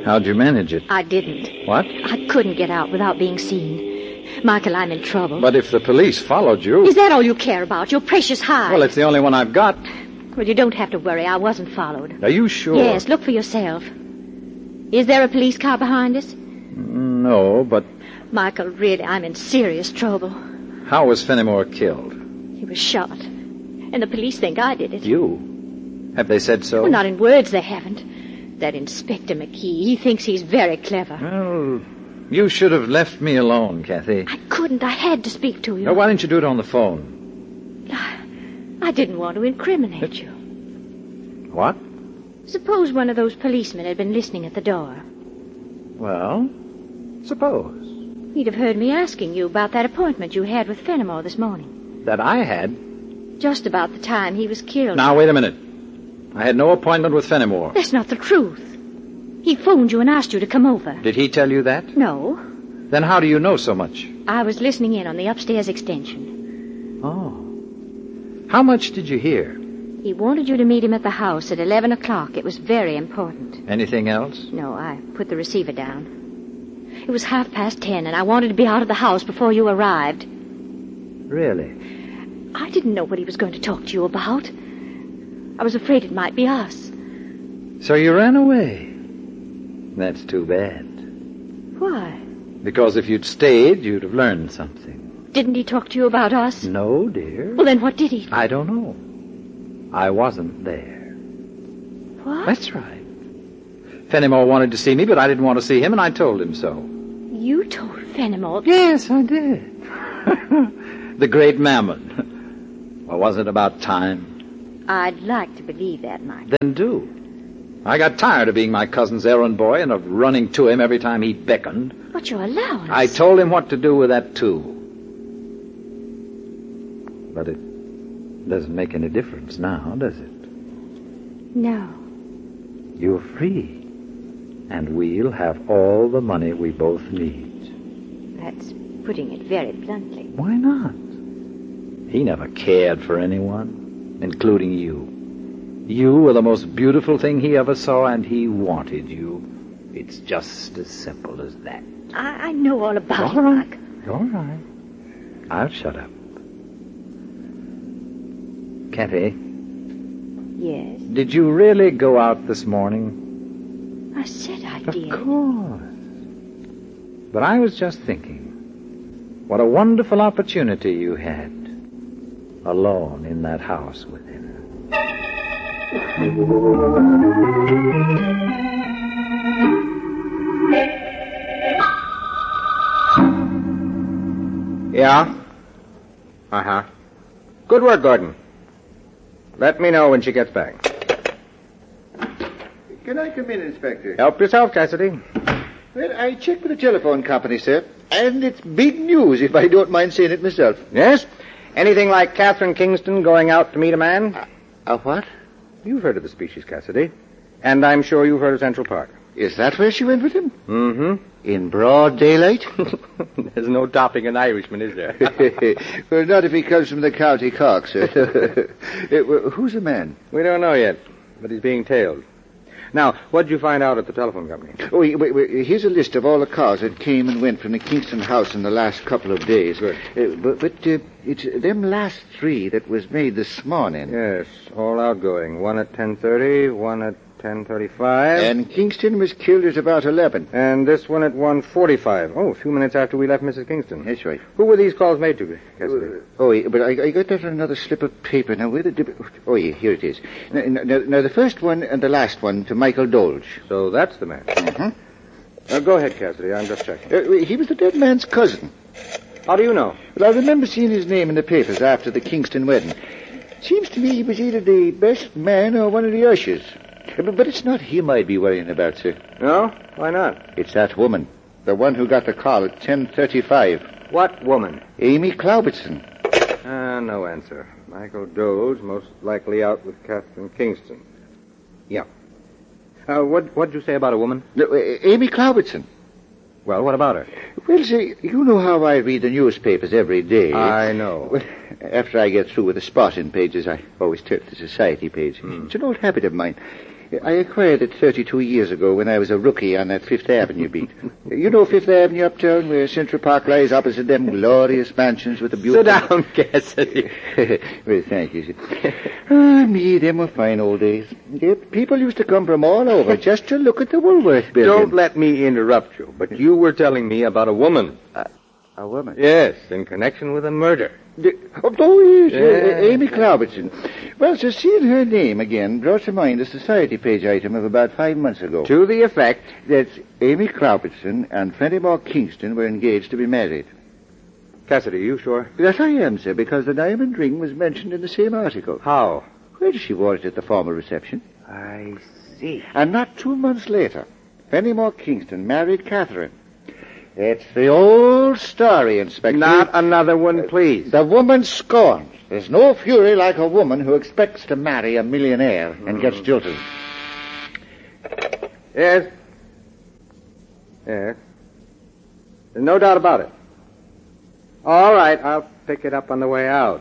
How'd you manage it? I didn't. What? I couldn't get out without being seen. Michael, I'm in trouble. But if the police followed you... Is that all you care about? Your precious hide? Well, it's the only one I've got. Well, you don't have to worry. I wasn't followed. Are you sure? Yes, look for yourself. Is there a police car behind us? No, but... Michael, really, I'm in serious trouble. How was Fenimore killed? He was shot. And the police think I did it. You? Have they said so? Well, not in words, they haven't. That Inspector McKee, he thinks he's very clever. Well, you should have left me alone, Kathy. I couldn't. I had to speak to you. Now, why didn't you do it on the phone? I didn't want to incriminate you. What? Suppose one of those policemen had been listening at the door. Well, suppose. He'd have heard me asking you about that appointment you had with Fenimore this morning. That I had? Just about the time he was killed. Now, wait a minute. I had no appointment with Fenimore. That's not the truth. He phoned you and asked you to come over. Did he tell you that? No. Then how do you know so much? I was listening in on the upstairs extension. Oh. How much did you hear? He wanted you to meet him at the house at 11 o'clock. It was very important. Anything else? No, I put the receiver down. It was 10:30, and I wanted to be out of the house before you arrived. Really? I didn't know what he was going to talk to you about. I was afraid it might be us. So you ran away? That's too bad. Why? Because if you'd stayed, you'd have learned something. Didn't he talk to you about us? No, dear. Well, then what did he? I don't know. I wasn't there. What? That's right. Fenimore wanted to see me, but I didn't want to see him, and I told him so. You told Fenimore? Yes, I did. The great Mammon. Well, wasn't it about time? I'd like to believe that, Mike. Then do. I got tired of being my cousin's errand boy and of running to him every time he beckoned. But your allowance... I told him what to do with that, too. But it doesn't make any difference now, does it? No. You're free. And we'll have all the money we both need. That's putting it very bluntly. Why not? He never cared for anyone, including you. You were the most beautiful thing he ever saw, and he wanted you. It's just as simple as that. I know all about it, All right. Mike. All right. I'll shut up. Kathy, Yes. did you really go out this morning? I said I Of did. course. But I was just thinking, what a wonderful opportunity you had, alone in that house with him. Yeah? Uh-huh. Good work, Gordon. Let me know when she gets back. Can I come in, Inspector? Help yourself, Cassidy. Well, I checked with the telephone company, sir, and it's big news, if I don't mind saying it myself. Yes? Anything like Catherine Kingston going out to meet a man? A what? You've heard of the species, Cassidy. And I'm sure you've heard of Central Park. Is that where she went with him? Mm-hmm. In broad daylight? There's no topping an Irishman, is there? Well, not if he comes from the County Cork, sir. Who's the man? We don't know yet, but he's being tailed. Now, what did you find out at the telephone company? Oh, wait, here's a list of all the cars that came and went from the Kingston house in the last couple of days. Good. But it's them last three that was made this morning. Yes, all outgoing. One at 10:30, one at 10:35. And Kingston was killed at about 11. And this one at 1:45. Oh, a few minutes after we left Mrs. Kingston. That's right. Who were these calls made to, Cassidy? But I got that on another slip of paper. Now, where the... Oh, yeah, here it is. Now, the first one and the last one to Michael Dolge. So that's the man. Mm-hmm. Go ahead, Cassidy. I'm just checking. He was the dead man's cousin. How do you know? Well, I remember seeing his name in the papers after the Kingston wedding. Seems to me he was either the best man or one of the ushers. But it's not him I'd be worrying about, sir. No? Why not? It's that woman. The one who got the call at 10:35. What woman? Amy Cloubertson. No answer. Michael Dole's most likely out with Catherine Kingston. Yeah. What'd you say about a woman? Amy Cloubertson. Well, what about her? Well, see, you know how I read the newspapers every day. I know. Well, after I get through with the spotting pages, I always turn to the society page. It's an old habit of mine. I acquired it 32 years ago when I was a rookie on that Fifth Avenue beat. You know Fifth Avenue uptown where Central Park lies opposite them glorious mansions with the beautiful... Sit down, Cassidy. Well, thank you. Me, them were fine old days. People used to come from all over just to look at the Woolworth building. Don't let me interrupt you, but you were telling me about a woman. A woman? Yes, in connection with a murder. Yes, Amy Clobertson. Well, so seeing her name again brought to mind a society page item of about 5 months ago. To the effect that Amy Clobertson and Fenimore Kingston were engaged to be married. Cassidy, you sure? That I am, sir, because the diamond ring was mentioned in the same article. How? Well, she wore it at the formal reception. I see. And not 2 months later, Fenimore Kingston married Catherine. It's the old story, Inspector. Not another one, please. The woman scorned. There's no fury like a woman who expects to marry a millionaire and gets jilted. Yes? Yes. There's no doubt about it. All right, I'll pick it up on the way out.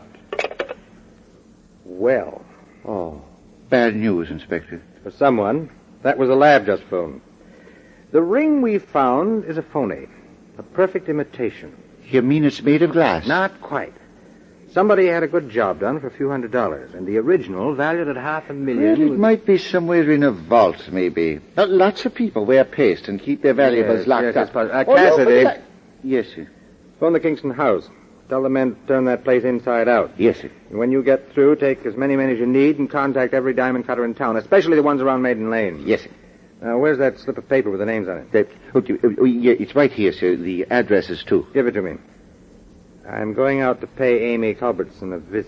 Well. Oh, bad news, Inspector. For someone, that was a lab just phone. The ring we found is a phony. A perfect imitation. You mean it's made of glass? Not quite. Somebody had a good job done for a few $100s, and the original, valued at $500,000... Well, it might be somewhere in a vault, maybe. Lots of people wear paste and keep their valuables locked up. Cassidy. No, yes, sir. Phone the Kingston house. Tell the men to turn that place inside out. Yes, sir. And when you get through, take as many men as you need and contact every diamond cutter in town, especially the ones around Maiden Lane. Yes, sir. Now, where's that slip of paper with the names on it? Yeah, it's right here, sir. The addresses, too. Give it to me. I'm going out to pay Amy Culbertson a visit.